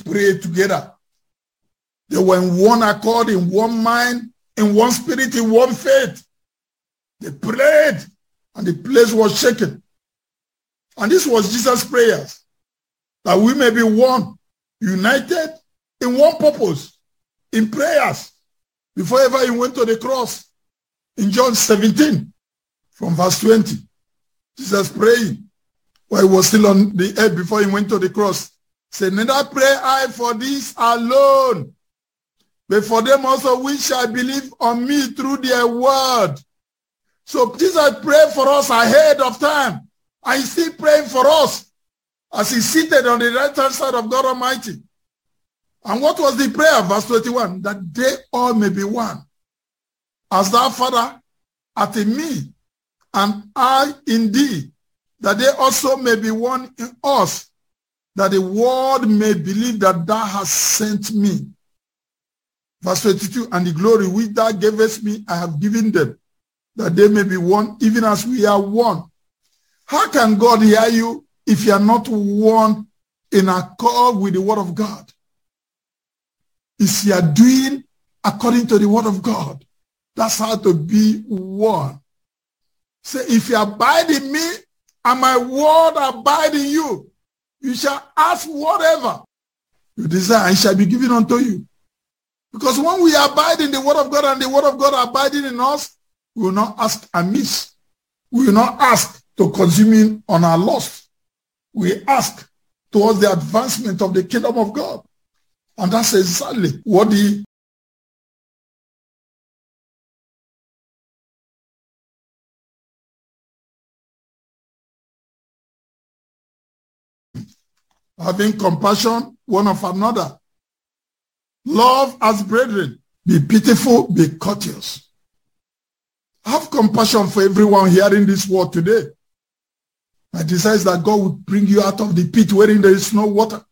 prayed together. They were in one accord, in one mind, in one spirit, in one faith. They prayed, and the place was shaken. And this was Jesus' prayers, that we may be one, united in one purpose, in prayers, before ever he went to the cross. In John 17, from verse 20, Jesus praying while he was still on the earth before he went to the cross, said, neither pray I for this alone, but for them also which shall believe on me through their word. So Jesus prayed for us ahead of time, and he's still praying for us as he's seated on the right-hand side of God Almighty. And what was the prayer? Verse 21, that they all may be one. As thou, Father, art in me, and I in thee, that they also may be one in us, that the world may believe that thou hast sent me. Verse 22, and the glory which thou gavest me, I have given them, that they may be one, even as we are one. How can God hear you if you are not one in accord with the word of God? If you are doing according to the word of God, that's how to be one. Say, if you abide in me and my word abide in you, you shall ask whatever you desire and it shall be given unto you. Because when we abide in the word of God and the word of God abiding in us, we will not ask amiss. We will not ask to consume him on our lust. We ask towards the advancement of the kingdom of God. And that's exactly what the having compassion one of another. Love as brethren. Be pitiful, be courteous. Have compassion for everyone hearing this word today. My desire is that God would bring you out of the pit wherein there is no water.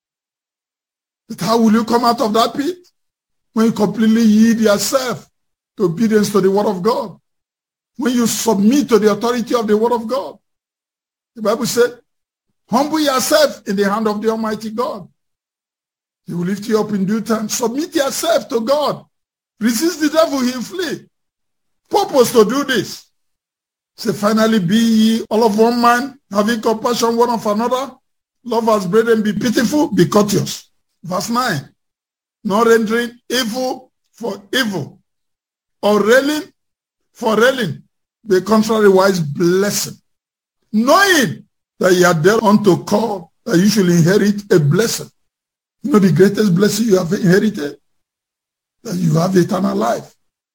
But how will you come out of that pit? When you completely yield yourself to obedience to the word of God. When you submit to the authority of the word of God. The Bible said, humble yourself in the hand of the Almighty God. He will lift you up in due time. Submit yourself to God. Resist the devil, he will flee. Purpose to do this. Say, finally, be ye all of one mind, having compassion one of another. Love as brethren, be pitiful, be courteous. Verse 9. Not rendering evil for evil, or railing for railing, the contrariwise blessing. Knowing that you are there unto call, that you should inherit a blessing. You know the greatest blessing you have inherited? That you have eternal life.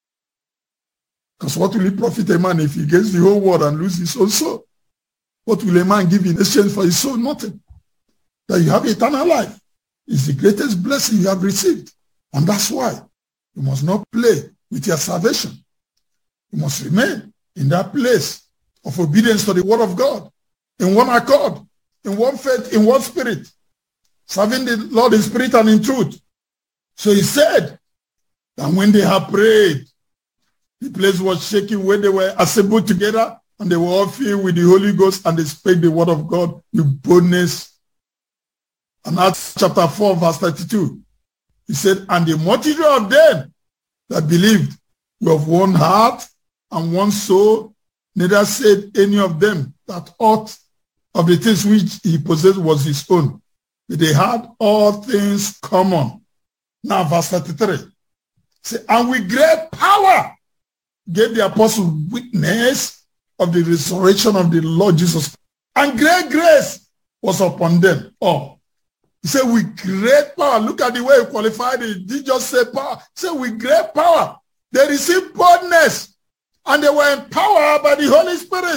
Because what will it profit a man if he gains the whole world and loses his own soul? What will a man give in exchange for his soul? Nothing. That you have eternal life is the greatest blessing you have received. And that's why you must not play with your salvation. You must remain in that place of obedience to the word of God, in one accord, in one faith, in one spirit, serving the Lord in spirit and in truth. So he said that when they had prayed, the place was shaking when they were assembled together, and they were all filled with the Holy Ghost, and they spake the word of God with boldness. And Acts chapter 4, verse 32, he said, and the multitude of them that believed were of one heart and one soul, neither said any of them that aught of the things which he possessed was his own, but they had all things common. Now, verse 33, say, and with great power gave the apostle witness of the resurrection of the Lord Jesus, and great grace was upon them all. He said, with great power. Look at the way he qualified it. He didn't just say power. He said, with great power. They received boldness, and they were empowered by the Holy Spirit.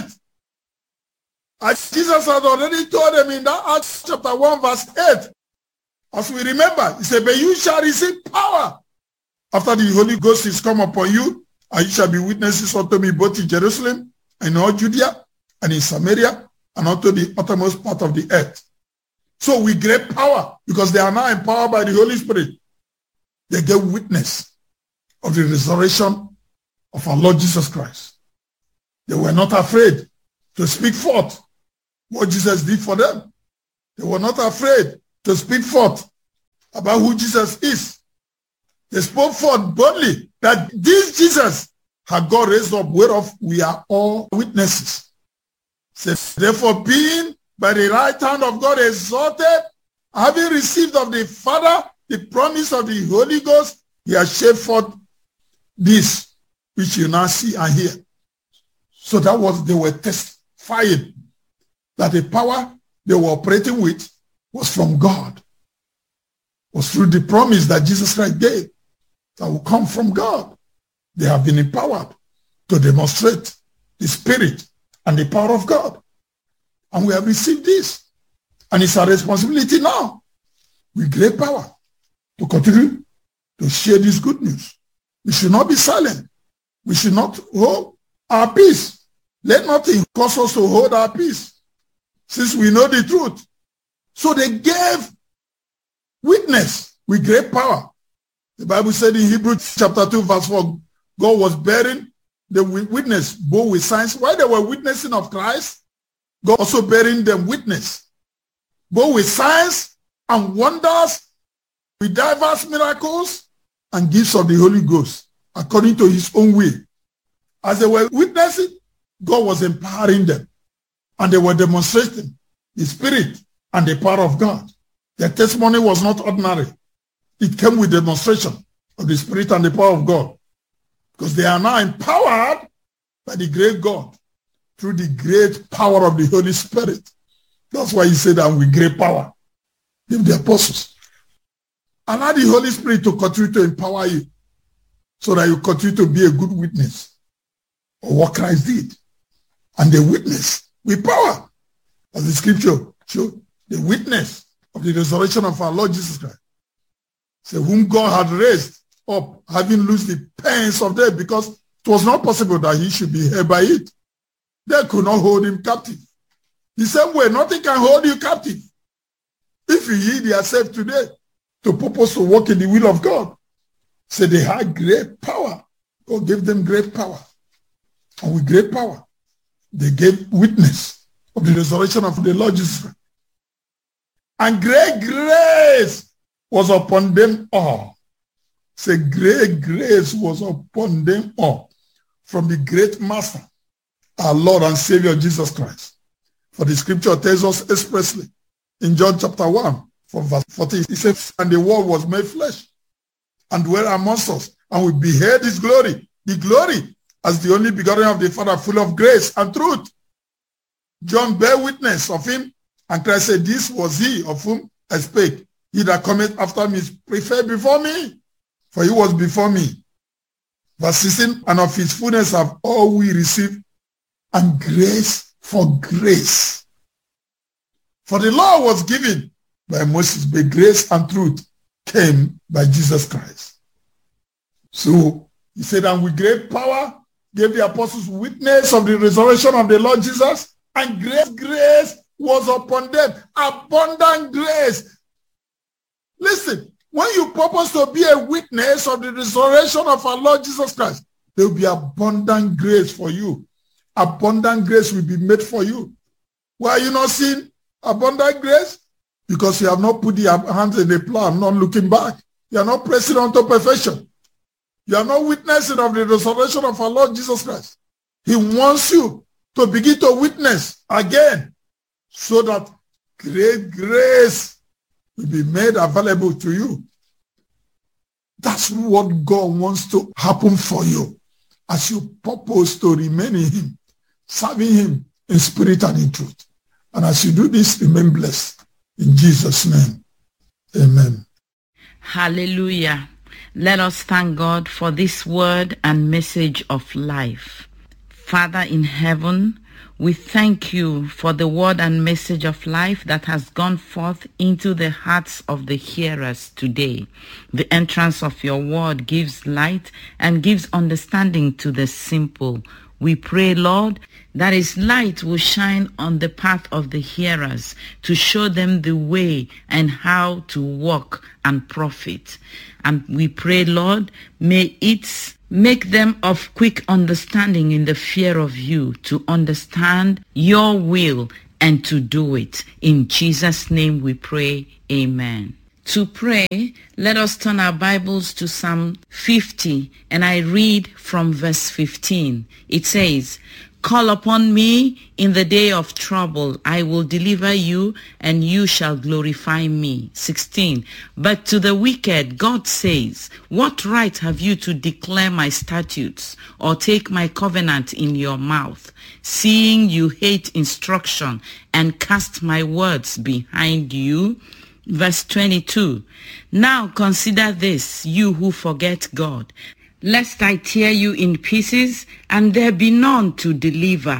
As Jesus had already told them in that Acts chapter 1, verse 8. As we remember, he said, but you shall receive power after the Holy Ghost is come upon you, and you shall be witnesses unto me both in Jerusalem and in all Judea and in Samaria and unto the uttermost part of the earth. So with great power, because they are now empowered by the Holy Spirit, they get witness of the resurrection of our Lord Jesus Christ. They were not afraid to speak forth what Jesus did for them. They were not afraid to speak forth about who Jesus is. They spoke forth boldly that this Jesus had God raised up, whereof we are all witnesses. So, therefore, being by the right hand of God exalted, having received of the Father the promise of the Holy Ghost, he has shed forth this, which you now see and hear. So that was, they were testifying that the power they were operating with was from God, was through the promise that Jesus Christ gave that will come from God. They have been empowered to demonstrate the Spirit and the power of God. And we have received this. And it's our responsibility now, with great power, to continue to share this good news. We should not be silent. We should not hold our peace. Let nothing cause us to hold our peace, since we know the truth. So they gave witness with great power. The Bible said in Hebrews chapter 2, verse 4, God was bearing the witness both with signs. While they were witnessing of Christ, God also bearing them witness, both with signs and wonders, with diverse miracles and gifts of the Holy Ghost, according to his own will. As they were witnessing, God was empowering them, and they were demonstrating the Spirit and the power of God. Their testimony was not ordinary. It came with demonstration of the Spirit and the power of God, because they are now empowered by the great God through the great power of the Holy Spirit. That's why he said that with great power, give the apostles. Allow the Holy Spirit to continue to empower you so that you continue to be a good witness of what Christ did. And the witness with power, as the scripture showed, the witness of the resurrection of our Lord Jesus Christ. So whom God had raised up, having loosed the pains of death, because it was not possible that he should be held by it. They could not hold him captive. The same way, nothing can hold you captive. If you yield yourself today to purpose to walk in the will of God, so they had great power. God gave them great power. And with great power, they gave witness of the resurrection of the Lord Jesus Christ. And great grace was upon them all. Say, great grace was upon them all from the great Master, our Lord and Savior Jesus Christ. For the scripture tells us expressly in John chapter 1, from verse 14, he says, and the word was made flesh and dwelt amongst us, and we beheld his glory, the glory as the only begotten of the Father, full of grace and truth. John bare witness of him, and Christ said, this was he of whom I spake. He that cometh after me is preferred before me, for he was before me. Verse 16, and of his fullness have all we received, and grace for grace. For the law was given by Moses, but grace and truth came by Jesus Christ. So he said, and with great power gave the apostles witness of the resurrection of the Lord Jesus, and great grace was upon them. Abundant grace. Listen, when you purpose to be a witness of the resurrection of our Lord Jesus Christ, there will be abundant grace for you. Abundant grace will be made for you. Why are you not seeing abundant grace? Because you have not put your hands in the plow, not looking back. You are not pressing on to perfection. You are not witnessing of the resurrection of our Lord Jesus Christ. He wants you to begin to witness again, so that great grace will be made available to you. That's what God wants to happen for you as you purpose to remain in him, serving him in spirit and in truth. And as you do this, remain blessed. In Jesus' name, amen. Hallelujah. Let us thank God for this word and message of life. Father in heaven, we thank you for the word and message of life that has gone forth into the hearts of the hearers today. The entrance of your word gives light and gives understanding to the simple. We pray, Lord, that his light will shine on the path of the hearers to show them the way and how to walk and profit. And we pray, Lord, may it make them of quick understanding in the fear of you, to understand your will and to do it. In Jesus' name we pray, amen. To pray, let us turn our Bibles to Psalm 50, and I read from verse 15. It says, "Call upon me in the day of trouble. I will deliver you, and you shall glorify me." 16. "But to the wicked, God says, what right have you to declare my statutes or take my covenant in your mouth, seeing you hate instruction and cast my words behind you?" Verse 22. "Now consider this, you who forget God, lest I tear you in pieces, and there be none to deliver.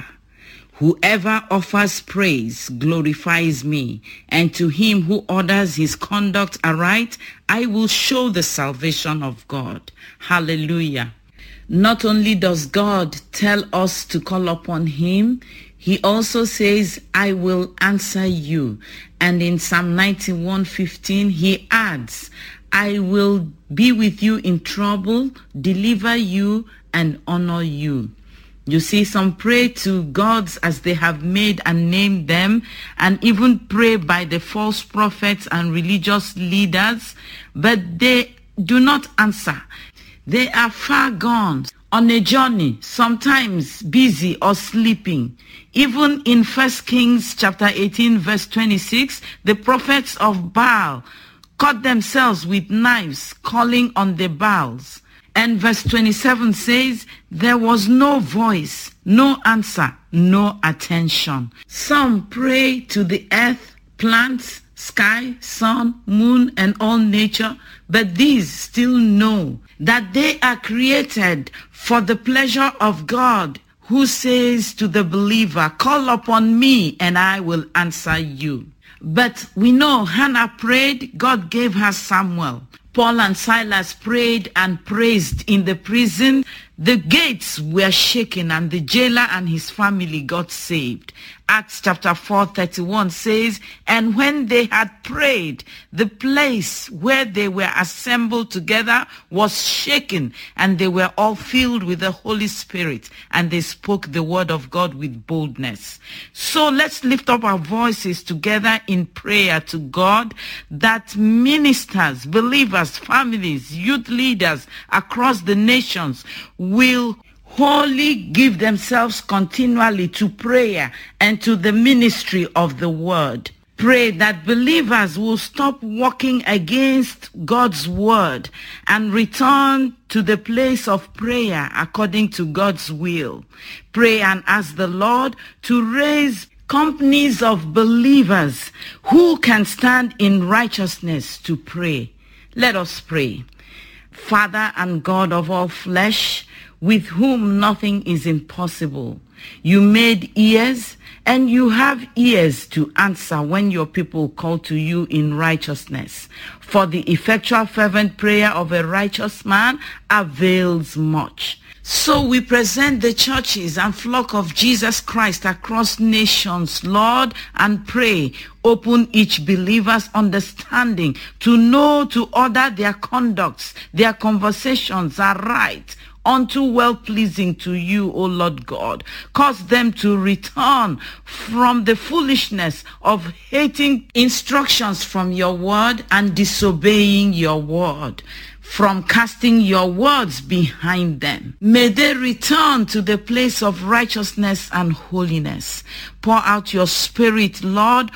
Whoever offers praise glorifies me, and to him who orders his conduct aright, I will show the salvation of God." Hallelujah. Not only does God tell us to call upon him, he also says, "I will answer you." And in Psalm 91:15, he adds, "I will be with you in trouble, deliver you, and honor you." You see, some pray to gods as they have made and named them, and even pray by the false prophets and religious leaders, but they do not answer. They are far gone, on a journey, sometimes busy or sleeping. Even in 1 Kings chapter 18, verse 26, the prophets of Baal cut themselves with knives, calling on the Baals. And verse 27 says, there was no voice, no answer, no attention. Some pray to the earth, plants, sky, sun, moon, and all nature, but these still know that they are created for the pleasure of God, who says to the believer, "Call upon me and I will answer you." But we know Hannah prayed, God gave her Samuel. Paul and Silas prayed and praised in the prison. The gates were shaken and the jailer and his family got saved. Acts chapter 4:31 says, "And when they had prayed, the place where they were assembled together was shaken, and they were all filled with the Holy Spirit, and they spoke the word of God with boldness." So let's lift up our voices together in prayer to God, that ministers, believers, families, youth leaders across the nations will wholly give themselves continually to prayer and to the ministry of the word. Pray that believers will stop walking against God's word and return to the place of prayer according to God's will. Pray and ask the Lord to raise companies of believers who can stand in righteousness to pray. Let us pray. Father and God of all flesh, with whom nothing is impossible, you made ears, and you have ears to answer when your people call to you in righteousness. For the effectual fervent prayer of a righteous man avails much. So we present the churches and flock of Jesus Christ across nations, Lord, and pray, open each believer's understanding to know to order their conducts, their conversations are right, unto well-pleasing to you, O Lord God. Cause them to return from the foolishness of hating instructions from your word and disobeying your word, from casting your words behind them. May they return to the place of righteousness and holiness. Pour out your Spirit, Lord,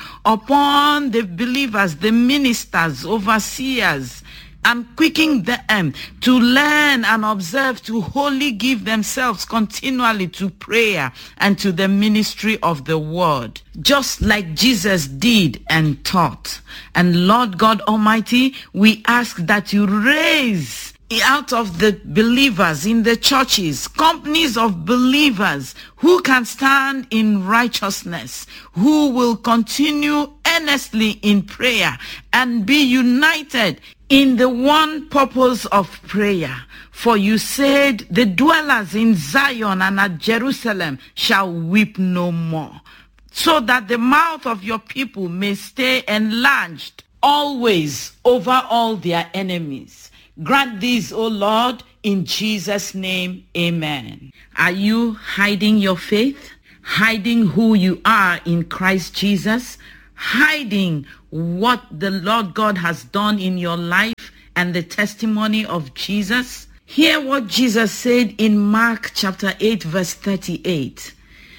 upon the believers, the ministers, overseers, and quicken them to learn and observe to wholly give themselves continually to prayer and to the ministry of the word, just like Jesus did and taught. And Lord God Almighty, we ask that you raise out of the believers in the churches, companies of believers who can stand in righteousness, who will continue earnestly in prayer and be united in the one purpose of prayer. For you said, the dwellers in Zion and at Jerusalem shall weep no more, so that the mouth of your people may stay enlarged always over all their enemies. Grant these, O Lord, in Jesus' name, amen. Are you hiding your faith? Hiding who you are in Christ Jesus? hiding what the Lord God has done in your life and the testimony of Jesus? Hear what Jesus said in Mark chapter 8 verse 38.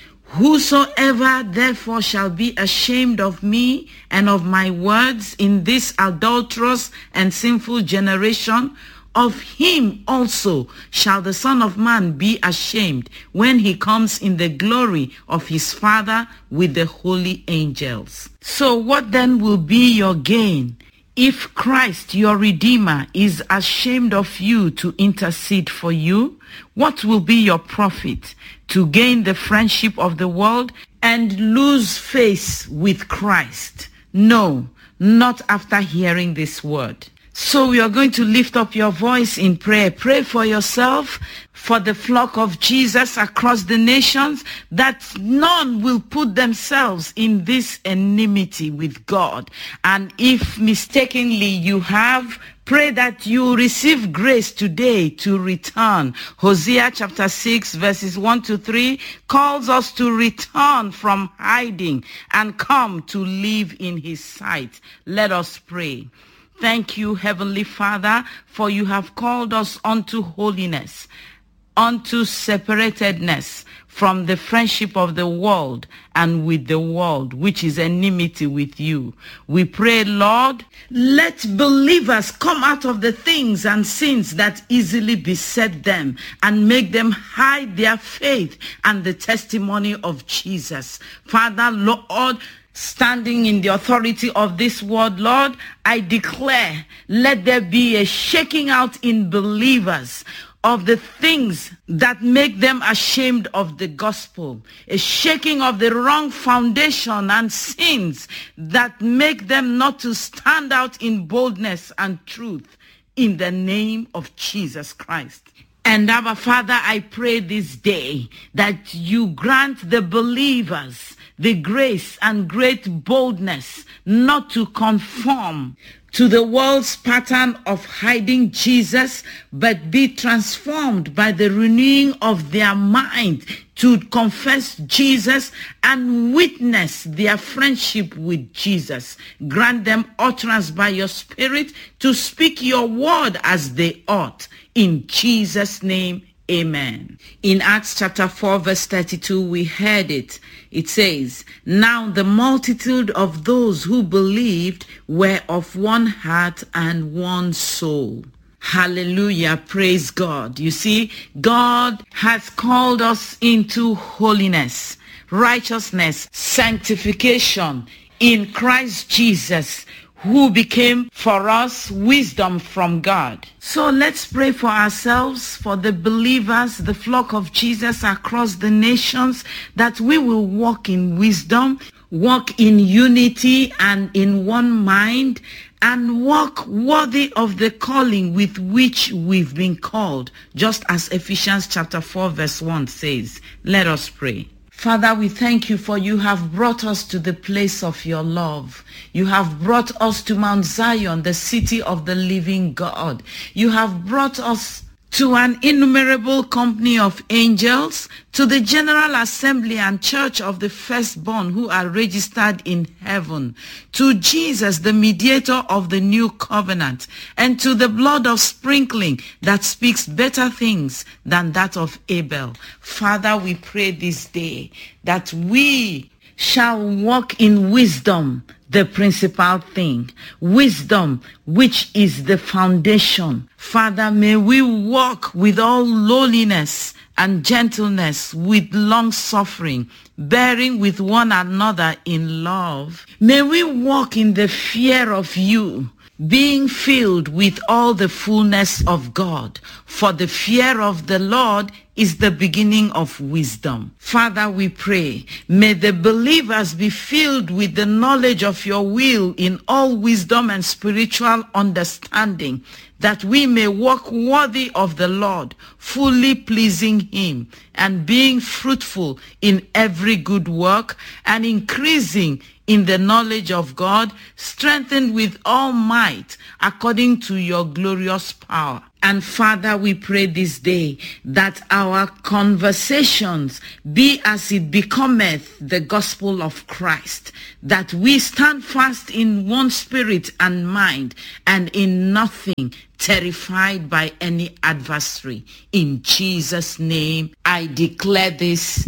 Whosoever therefore shall be ashamed of me and of my words in this adulterous and sinful generation, of him also shall the Son of Man be ashamed when he comes in the glory of his Father with the holy angels. So what then will be your gain if Christ, your Redeemer, is ashamed of you to intercede for you? What will be your profit? To gain the friendship of the world and lose face with Christ? No, not after hearing this word. So we are going to lift up your voice in prayer. Pray for yourself, for the flock of Jesus across the nations, that none will put themselves in this enmity with God. And if mistakenly you have, pray that you receive grace today to return. Hosea chapter 6 verses 1-3 calls us to return from hiding and come to live in his sight. Let us pray. Thank you, Heavenly Father, for you have called us unto holiness, unto separatedness from the friendship of the world and with the world, which is enmity with you. We pray, Lord, let believers come out of the things and sins that easily beset them and make them hide their faith and the testimony of Jesus. Father, Lord, standing in the authority of this word, Lord, I declare, let there be a shaking out in believers of the things that make them ashamed of the gospel, a shaking of the wrong foundation and sins that make them not to stand out in boldness and truth, in the name of Jesus Christ. And Abba Father, I pray this day that you grant the believers the grace and great boldness not to conform to the world's pattern of hiding Jesus, but be transformed by the renewing of their mind to confess Jesus and witness their friendship with Jesus. Grant them utterance by your Spirit to speak your word as they ought. In Jesus' name, amen. In Acts chapter 4 verse 32, we heard it. It says, now the multitude of those who believed were of one heart and one soul. Hallelujah. Praise God. You see, God has called us into holiness, righteousness, sanctification in Christ Jesus, who became for us wisdom from God. So let's pray for ourselves, for the believers, the flock of Jesus across the nations, that we will walk in wisdom, walk in unity and in one mind, and walk worthy of the calling with which we've been called, just as Ephesians chapter 4 verse 1 says. Let us pray. Father, we thank you for you have brought us to the place of your love. You have brought us to Mount Zion, the city of the living God. You have brought us to an innumerable company of angels, to the General Assembly and Church of the Firstborn who are registered in heaven, to Jesus, the mediator of the new covenant, and to the blood of sprinkling that speaks better things than that of Abel. Father, we pray this day that we shall walk in wisdom, the principal thing. Wisdom, which is the foundation. Father, may we walk with all lowliness and gentleness, with long suffering, bearing with one another in love. May we walk in the fear of you, being filled with all the fullness of God. For the fear of the Lord is the beginning of wisdom. Father, we pray, may the believers be filled with the knowledge of your will in all wisdom and spiritual understanding, that we may walk worthy of the Lord, fully pleasing him, and being fruitful in every good work, and increasing in the knowledge of God, strengthened with all might according to your glorious power, And Father, we pray this day that our conversations be as it becometh the gospel of Christ, that we stand fast in one spirit and mind, and in nothing terrified by any adversary. In Jesus' name, I declare this.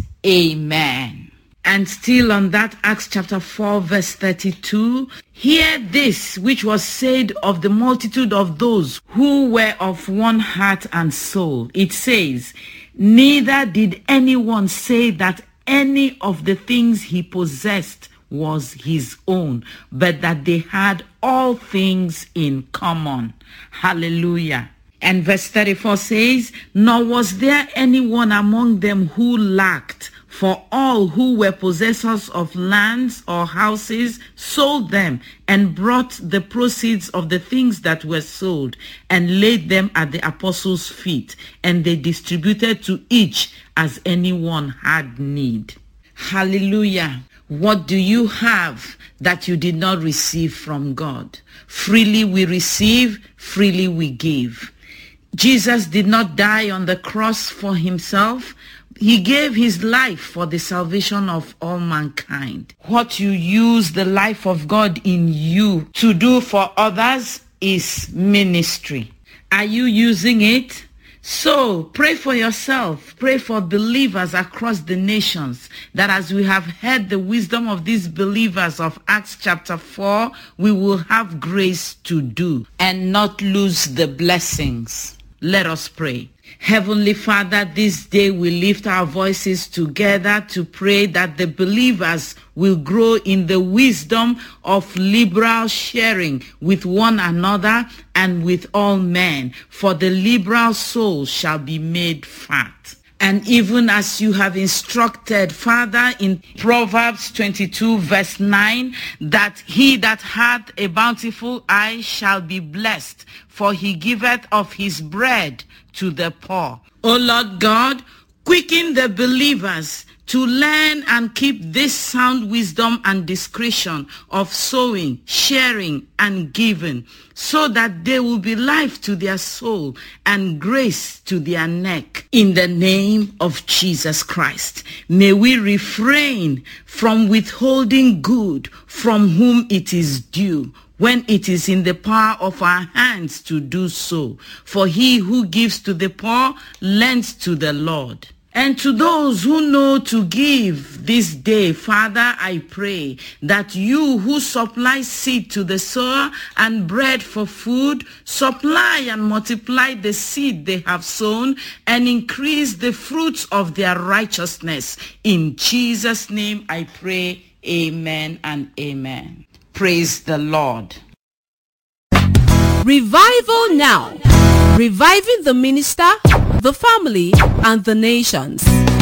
Amen. And still on that, Acts chapter 4, verse 32, hear this which was said of the multitude of those who were of one heart and soul. It says, neither did anyone say that any of the things he possessed was his own, but that they had all things in common. Hallelujah. And verse 34 says, nor was there anyone among them who lacked, for all who were possessors of lands or houses sold them and brought the proceeds of the things that were sold and laid them at the apostles' feet, and they distributed to each as anyone had need. Hallelujah. What do you have that you did not receive from God? Freely we receive, freely we give. Jesus did not die on the cross for himself. He gave his life for the salvation of all mankind. What you use the life of God in you to do for others is ministry. Are you using it? So pray for yourself. Pray for believers across the nations, that as we have heard the wisdom of these believers of Acts chapter 4, we will have grace to do and not lose the blessings. Let us pray. Heavenly Father, this day we lift our voices together to pray that the believers will grow in the wisdom of liberal sharing with one another and with all men, for the liberal soul shall be made fat. And even as you have instructed, Father, in Proverbs 22 verse 9, that he that hath a bountiful eye shall be blessed, for he giveth of his bread to the poor. O Lord God, quicken the believers to learn and keep this sound wisdom and discretion of sowing, sharing, and giving, so that there will be life to their soul and grace to their neck. In the name of Jesus Christ, may we refrain from withholding good from whom it is due, when it is in the power of our hands to do so. For he who gives to the poor lends to the Lord. And to those who know to give this day, Father, I pray that you who supply seed to the sower and bread for food, supply and multiply the seed they have sown and increase the fruits of their righteousness. In Jesus' name I pray, amen and amen. Praise the Lord. Revival now. Reviving the minister, the family, and the nations.